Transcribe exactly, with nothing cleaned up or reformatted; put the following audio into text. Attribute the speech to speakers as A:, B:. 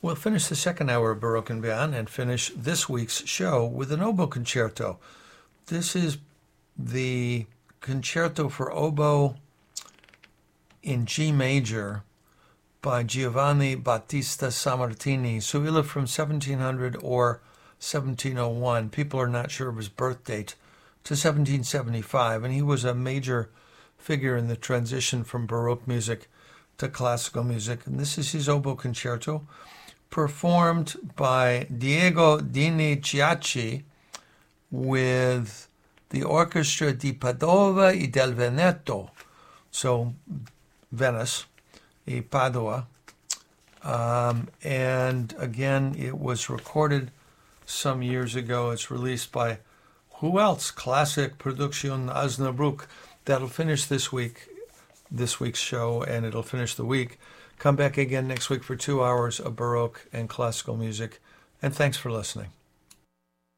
A: We'll finish the second hour of Baroque and Beyond and finish this week's show with an oboe concerto. This is the concerto for oboe in G major by Giovanni Battista Sammartini, so either from seventeen hundred or seventeen oh one. People are not sure of his birth date, to seventeen seventy-five, and he was a major figure in the transition from Baroque music to classical music. And this is his oboe concerto, performed by Diego Dini Ciacci with the Orchestra di Padova e del Veneto, so Venice, e Padua. Um, and again, it was recorded some years ago. It's released by who else? Classic Production Osnabrück. That'll finish this week, this week's show, and it'll finish the week. Come back again next week for two hours of Baroque and classical music. And thanks for listening.